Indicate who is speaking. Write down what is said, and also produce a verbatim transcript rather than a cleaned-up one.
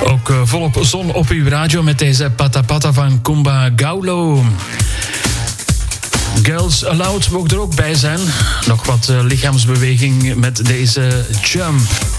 Speaker 1: Ook uh, volop zon op uw radio met deze Pata Pata van Kumba Gaulo. Girls Aloud mogen er ook bij zijn. Nog wat uh, lichaamsbeweging met deze Jump.